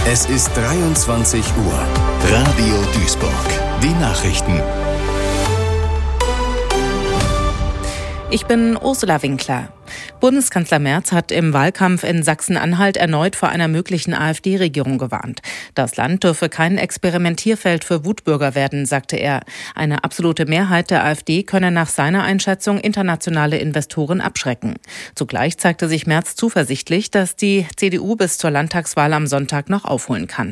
Es ist 23 Uhr. Radio Duisburg. Die Nachrichten. Ich bin Ursula Winkler. Bundeskanzler Merz hat im Wahlkampf in Sachsen-Anhalt erneut vor einer möglichen AfD-Regierung gewarnt. Das Land dürfe kein Experimentierfeld für Wutbürger werden, sagte er. Eine absolute Mehrheit der AfD könne nach seiner Einschätzung internationale Investoren abschrecken. Zugleich zeigte sich Merz zuversichtlich, dass die CDU bis zur Landtagswahl am Sonntag noch aufholen kann.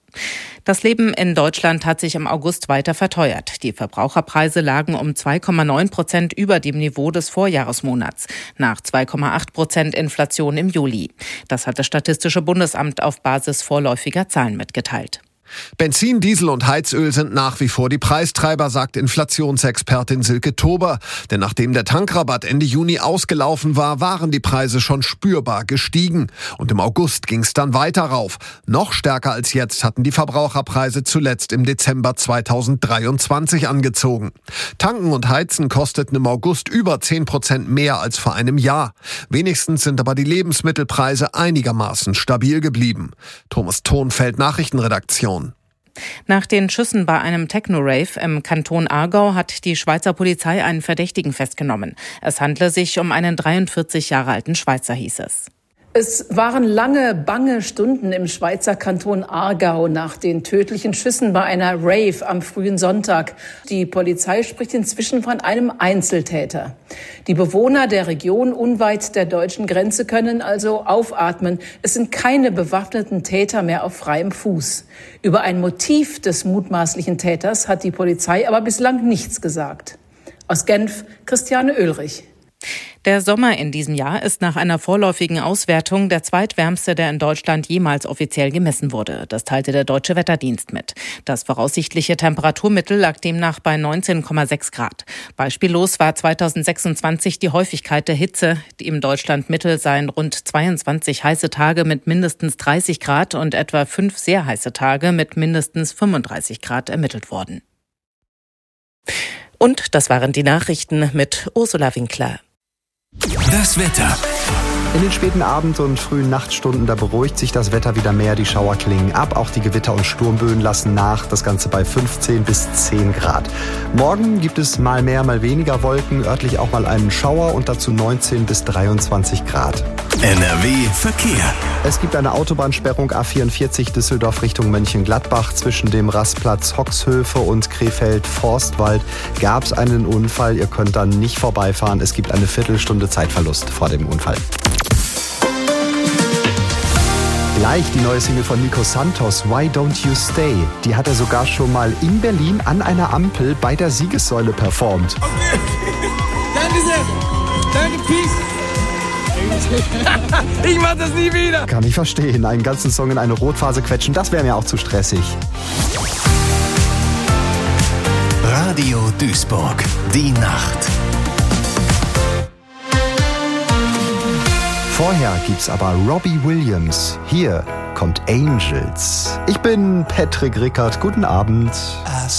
Das Leben in Deutschland hat sich im August weiter verteuert. Die Verbraucherpreise lagen um 2,9% über dem Niveau des Vorjahresmonats, nach 2,8% Inflation im Juli. Das hat das Statistische Bundesamt auf Basis vorläufiger Zahlen mitgeteilt. Benzin, Diesel und Heizöl sind nach wie vor die Preistreiber, sagt Inflationsexpertin Silke Tober. Denn nachdem der Tankrabatt Ende Juni ausgelaufen war, waren die Preise schon spürbar gestiegen. Und im August ging es dann weiter rauf. Noch stärker als jetzt hatten die Verbraucherpreise zuletzt im Dezember 2023 angezogen. Tanken und Heizen kosteten im August über 10% mehr als vor einem Jahr. Wenigstens sind aber die Lebensmittelpreise einigermaßen stabil geblieben. Thomas Thonfeld, Nachrichtenredaktion. Nach den Schüssen bei einem Techno-Rave im Kanton Aargau hat die Schweizer Polizei einen Verdächtigen festgenommen. Es handle sich um einen 43 Jahre alten Schweizer, hieß es. Es waren lange, bange Stunden im Schweizer Kanton Aargau nach den tödlichen Schüssen bei einer Rave am frühen Sonntag. Die Polizei spricht inzwischen von einem Einzeltäter. Die Bewohner der Region unweit der deutschen Grenze können also aufatmen. Es sind keine bewaffneten Täter mehr auf freiem Fuß. Über ein Motiv des mutmaßlichen Täters hat die Polizei aber bislang nichts gesagt. Aus Genf, Christiane Oehlrich. Der Sommer in diesem Jahr ist nach einer vorläufigen Auswertung der zweitwärmste, der in Deutschland jemals offiziell gemessen wurde. Das teilte der Deutsche Wetterdienst mit. Das voraussichtliche Temperaturmittel lag demnach bei 19,6 Grad. Beispiellos war 2026 die Häufigkeit der Hitze. Im Deutschlandmittel seien rund 22 heiße Tage mit mindestens 30 Grad und etwa 5 sehr heiße Tage mit mindestens 35 Grad ermittelt worden. Und das waren die Nachrichten mit Ursula Winkler. Das Wetter. In den späten Abend- und frühen Nachtstunden, da beruhigt sich das Wetter wieder mehr. Die Schauer klingen ab, auch die Gewitter und Sturmböen lassen nach. Das Ganze bei 15 bis 10 Grad. Morgen gibt es mal mehr, mal weniger Wolken, örtlich auch mal einen Schauer und dazu 19 bis 23 Grad. NRW Verkehr. Es gibt eine Autobahnsperrung A44 Düsseldorf Richtung Mönchengladbach. Zwischen dem Rastplatz Hoxhöfe und Krefeld-Forstwald gab es einen Unfall. Ihr könnt dann nicht vorbeifahren. Es gibt eine Viertelstunde Zeitverlust vor dem Unfall. Gleich die neue Single von Nico Santos, Why Don't You Stay. Die hat er sogar schon mal in Berlin an einer Ampel bei der Siegessäule performt. Okay. Danke sehr. Danke, Peace. Ich mach das nie wieder. Kann ich verstehen. Einen ganzen Song in eine Rotphase quetschen, das wäre mir auch zu stressig. Radio Duisburg. Die Nacht. Vorher gibt's aber Robbie Williams. Hier kommt Angels. Ich bin Patrick Rickert. Guten Abend.